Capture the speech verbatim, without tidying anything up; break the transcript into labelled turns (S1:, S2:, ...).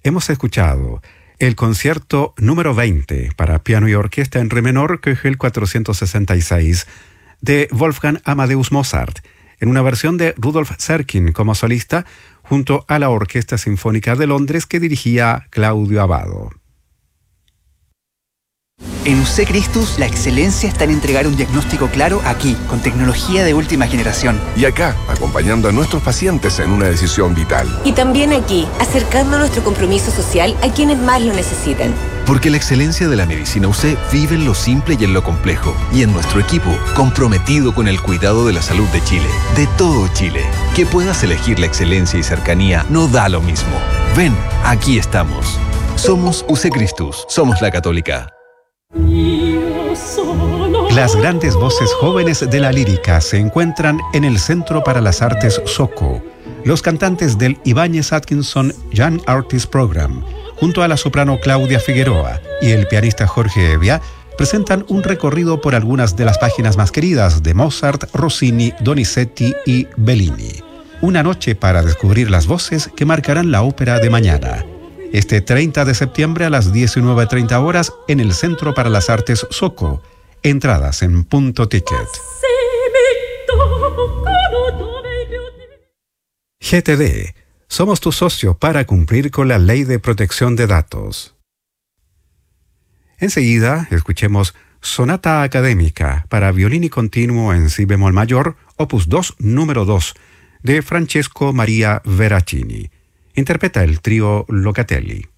S1: Hemos escuchado el concierto número veinte para piano y orquesta en re menor, Köchel cuatrocientos sesenta y seis, de Wolfgang Amadeus Mozart, en una versión de Rudolf Serkin como solista, junto a la Orquesta Sinfónica de Londres que dirigía Claudio Abbado.
S2: En U C Christus, la excelencia está en entregar un diagnóstico claro aquí, con tecnología de última generación.
S3: Y acá, acompañando a nuestros pacientes en una decisión vital.
S4: Y también aquí, acercando nuestro compromiso social a quienes más lo necesitan.
S5: Porque la excelencia de la medicina U C vive en lo simple y en lo complejo. Y en nuestro equipo, comprometido con el cuidado de la salud de Chile. De todo Chile. Que puedas elegir la excelencia y cercanía no da lo mismo. Ven, aquí estamos. Somos U C Christus. Somos la Católica.
S1: Las grandes voces jóvenes de la lírica se encuentran en el Centro para las Artes SOCO. Los cantantes del Ibáñez Atkinson Young Artist Program, junto a la soprano Claudia Figueroa y el pianista Jorge Evia, presentan un recorrido por algunas de las páginas más queridas de Mozart, Rossini, Donizetti y Bellini. Una noche para descubrir las voces que marcarán la ópera de mañana. Este treinta de septiembre a las diecinueve treinta horas en el Centro para las Artes SOCO. Entradas en Punto Ticket. G T D. Somos tu socio para cumplir con la Ley de Protección de Datos. Enseguida, escuchemos Sonata Académica para violín y continuo en si bemol mayor, opus dos, número dos, de Francesco Maria Veracini. Interpreta el trío Locatelli.